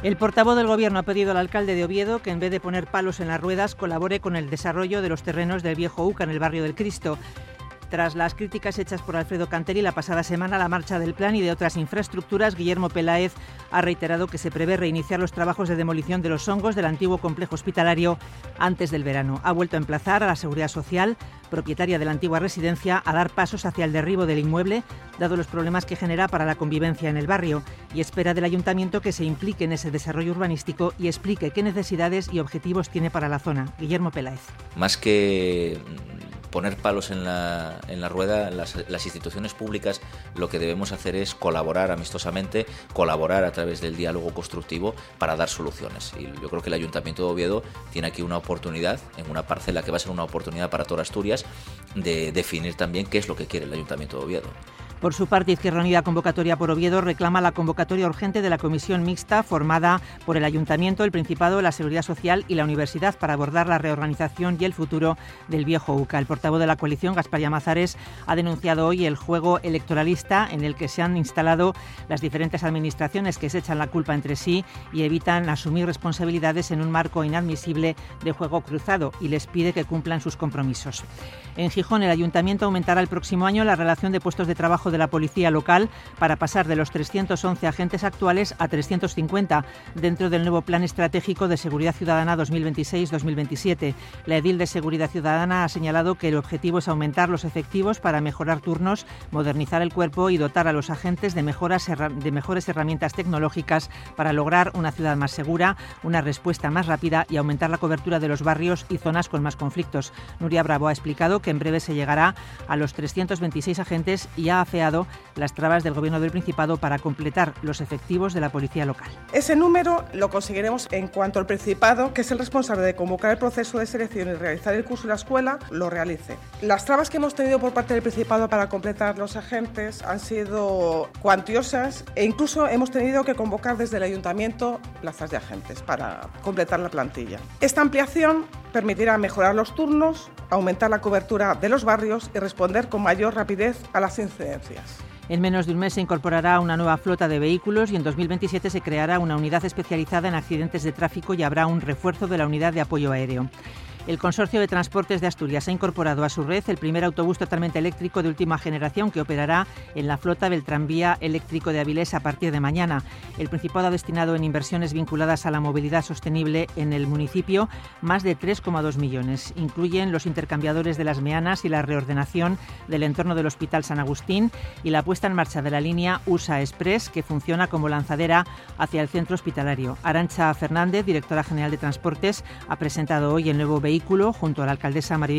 El portavoz del Gobierno ha pedido al alcalde de Oviedo que, en vez de poner palos en las ruedas, colabore con el desarrollo de los terrenos del Viejo UCA en el barrio del Cristo. Tras las críticas hechas por Alfredo Canteri la pasada semana a la marcha del plan y de otras infraestructuras, Guillermo Peláez ha reiterado que se prevé reiniciar los trabajos de demolición de los hongos del antiguo complejo hospitalario antes del verano. Ha vuelto a emplazar a la Seguridad Social, propietaria de la antigua residencia, a dar pasos hacia el derribo del inmueble, dado los problemas que genera para la convivencia en el barrio, y espera del Ayuntamiento que se implique en ese desarrollo urbanístico y explique qué necesidades y objetivos tiene para la zona. Guillermo Peláez. Más que poner palos en la rueda, las instituciones públicas lo que debemos hacer es colaborar amistosamente, colaborar a través del diálogo constructivo para dar soluciones. Y yo creo que el Ayuntamiento de Oviedo tiene aquí una oportunidad, en una parcela que va a ser una oportunidad para toda Asturias, de definir también qué es lo que quiere el Ayuntamiento de Oviedo. Por su parte, Izquierda Unida Convocatoria por Oviedo reclama la convocatoria urgente de la comisión mixta formada por el Ayuntamiento, el Principado, la Seguridad Social y la Universidad para abordar la reorganización y el futuro del Viejo UCA. El portavoz de la coalición, Gaspar Llamazares, ha denunciado hoy el juego electoralista en el que se han instalado las diferentes administraciones que se echan la culpa entre sí y evitan asumir responsabilidades en un marco inadmisible de juego cruzado, y les pide que cumplan sus compromisos. En Gijón, el Ayuntamiento aumentará el próximo año la relación de puestos de trabajo de la policía local para pasar de los 311 agentes actuales a 350 dentro del nuevo Plan Estratégico de Seguridad Ciudadana 2026-2027. La edil de Seguridad Ciudadana ha señalado que el objetivo es aumentar los efectivos para mejorar turnos, modernizar el cuerpo y dotar a los agentes de mejores herramientas tecnológicas para lograr una ciudad más segura, una respuesta más rápida y aumentar la cobertura de los barrios y zonas con más conflictos. Nuria Bravo ha explicado que en breve se llegará a los 326 agentes y ha afeado las trabas del Gobierno del Principado para completar los efectivos de la policía local. Ese número lo conseguiremos en cuanto el Principado, que es el responsable de convocar el proceso de selección y realizar el curso en la escuela, lo realice. Las trabas que hemos tenido por parte del Principado para completar los agentes han sido cuantiosas e incluso hemos tenido que convocar desde el Ayuntamiento plazas de agentes para completar la plantilla. Esta ampliación permitirá mejorar los turnos, aumentar la cobertura de los barrios y responder con mayor rapidez a las incidencias. En menos de un mes se incorporará una nueva flota de vehículos y en 2027 se creará una unidad especializada en accidentes de tráfico y habrá un refuerzo de la unidad de apoyo aéreo. El Consorcio de Transportes de Asturias ha incorporado a su red el primer autobús totalmente eléctrico de última generación que operará en la flota del tranvía eléctrico de Avilés a partir de mañana. El Principado ha destinado en inversiones vinculadas a la movilidad sostenible en el municipio más de 3,2 millones. Incluyen los intercambiadores de las Meanas y la reordenación del entorno del Hospital San Agustín y la puesta en marcha de la línea USA Express, que funciona como lanzadera hacia el centro hospitalario. Arantxa Fernández, directora general de Transportes, ha presentado hoy el nuevo vehículo junto a la alcaldesa María